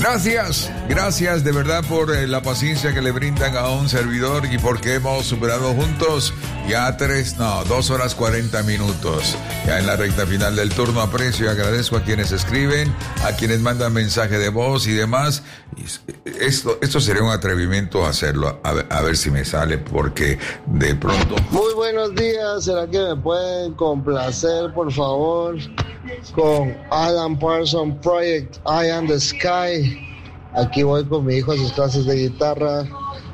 Gracias de verdad por la paciencia que le brindan a un servidor y porque hemos superado juntos ya 2 horas 40 minutos. Ya en la recta final del turno aprecio y agradezco a quienes escriben, a quienes mandan mensaje de voz y demás. Esto sería un atrevimiento hacerlo, a ver si me sale, porque de pronto... Muy buenos días, ¿será que me pueden complacer, por favor, con Alan Parsons Project, Eye on the Sky? Aquí voy con mi hijo a sus clases de guitarra.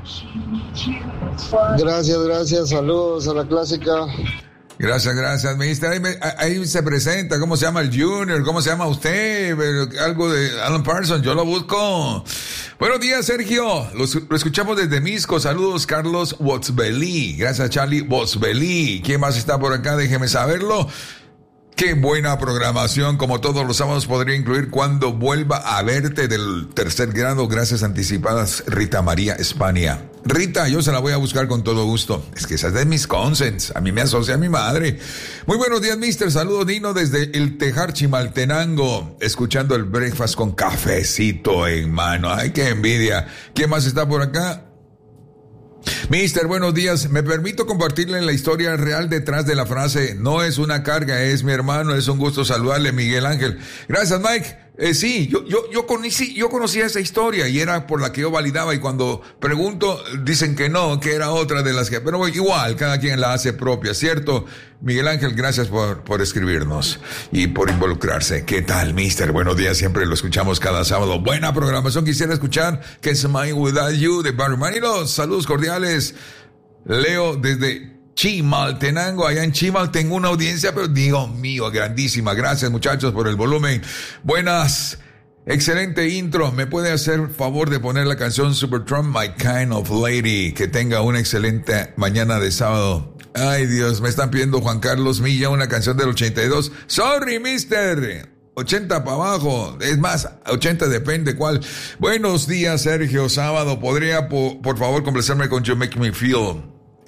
Gracias, saludos a la clásica. Gracias, mister. Ahí se presenta, ¿cómo se llama el Junior? ¿Cómo se llama usted? Algo de Alan Parsons, yo lo busco. Buenos días, Sergio. Lo escuchamos desde Misco. Saludos, Carlos Wotzbeli. Gracias, Charlie Wotzbeli. ¿Quién más está por acá? Déjeme saberlo. Qué buena programación, como todos los sábados podría incluir Cuando vuelva a verte del 3er grado. Gracias anticipadas, Rita María España. Rita, yo se la voy a buscar con todo gusto. Es que esa es de mis consents. A mí me asocia a mi madre. Muy buenos días, mister. Saludos, Nino, desde el Tejar Chimaltenango. Escuchando el breakfast con cafecito en mano. Ay, qué envidia. ¿Quién más está por acá? Mister, buenos días. Me permito compartirle la historia real detrás de la frase: no es una carga, es mi hermano. Es un gusto saludarle, Miguel Ángel. Gracias, Mike. Sí, yo conocía esa historia y era por la que yo validaba, y cuando pregunto dicen que no, que era otra de las que... Pero igual, cada quien la hace propia, ¿cierto? Miguel Ángel, gracias por escribirnos y por involucrarse. ¿Qué tal, mister? Buenos días, siempre lo escuchamos cada sábado. Buena programación, quisiera escuchar Que Smile Without You de Barry Manilow. Saludos cordiales. Leo desde Chimaltenango, allá en Chimal tengo una audiencia, pero Dios mío, grandísima. Gracias, muchachos, por el volumen. Buenas, excelente intro. ¿Me puede hacer favor de poner la canción Supertramp, My Kind of Lady? Que tenga una excelente mañana de sábado. Ay, Dios, me están pidiendo Juan Carlos Milla, una canción del 82. Sorry, mister. 80 para abajo, es más, 80 depende cuál. Buenos días, Sergio. Sábado, ¿podría por favor complacerme con You Make Me Feel?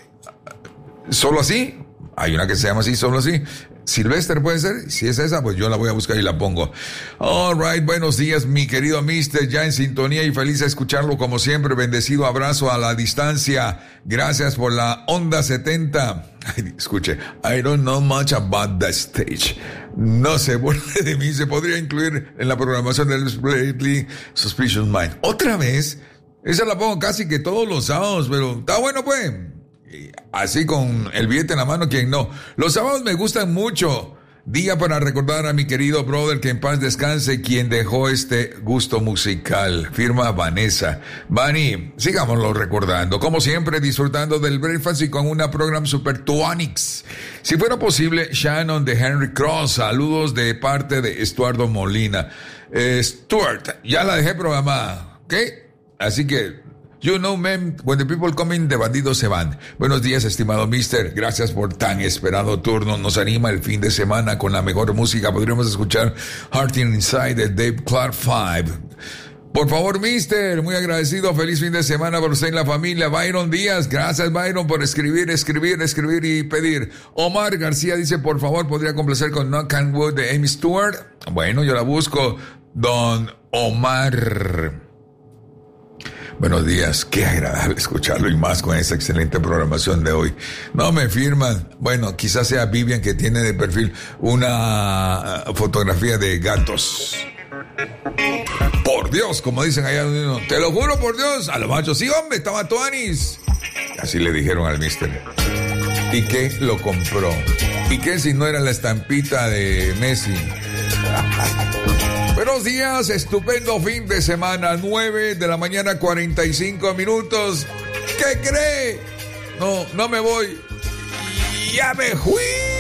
¿Solo así? Hay una que se llama así, Solo Así. Sylvester, ¿puede ser? Si es esa, pues yo la voy a buscar y la pongo. All right, buenos días, mi querido mister. Ya en sintonía y feliz de escucharlo como siempre. Bendecido abrazo a la distancia. Gracias por la onda 70. Ay, escuche, I don't know much about the stage. No se burle de mí. Se podría incluir en la programación del Lately Suspicious Mind. ¿Otra vez? Esa la pongo casi que todos los sábados, pero está bueno, pues. Así con el billete en la mano, quien no. Los sábados me gustan mucho. Día para recordar a mi querido brother, que en paz descanse, quien dejó este gusto musical. Firma Vanessa. Vani, sigámoslo recordando. Como siempre, disfrutando del breakfast y con una program super tuanix. Si fuera posible, Shannon de Henry Cross. Saludos de parte de Estuardo Molina. Stuart, ya la dejé programada, ¿ok? Así que... You know, man, when the people come in, de bandidos se van. Buenos días, estimado mister. Gracias por tan esperado turno. Nos anima el fin de semana con la mejor música. Podríamos escuchar Heart Inside de Dave Clark 5. Por favor, mister, muy agradecido. Feliz fin de semana por usted y la familia. Byron Díaz, gracias, Byron, por escribir y pedir. Omar García dice, por favor, ¿podría complacer con Knock on Wood de Amy Stewart? Bueno, yo la busco. Don Omar. Buenos días, qué agradable escucharlo y más con esa excelente programación de hoy. No me firman, bueno, quizás sea Vivian que tiene de perfil una fotografía de gatos. Por Dios, como dicen allá, te lo juro por Dios, a los machos, sí hombre, estaba Tuanis. Así le dijeron al mister. ¿Y qué lo compró? ¿Y qué si no era la estampita de Messi? Buenos días, estupendo fin de semana, 9 de la mañana, 45 minutos. ¿Qué cree? No me voy. Ya me fui.